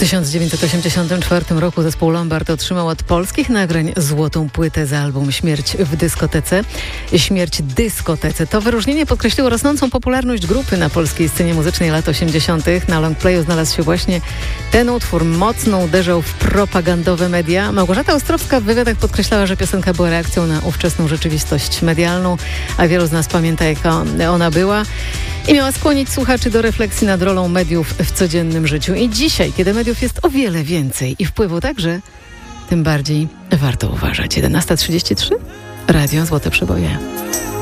1984 roku zespół Lombard otrzymał od polskich nagrań złotą płytę za album Śmierć w dyskotece. Śmierć dyskotece. To wyróżnienie podkreśliło rosnącą popularność grupy na polskiej scenie muzycznej lat 80. Na longplayu znalazł się właśnie ten utwór. Mocno uderzał w propagandowe media. Małgorzata Ostrowska w wywiadach podkreślała, że piosenka była reakcją na ówczesną rzeczywistość medialną, a wielu z nas pamięta, jaka ona była i miała skłonić słuchaczy do refleksji nad rolą mediów w codziennym życiu. I dzisiaj, kiedy mediów jest o wiele więcej i wpływu także, tym bardziej warto uważać. 11:33, Radio Złote Przeboje.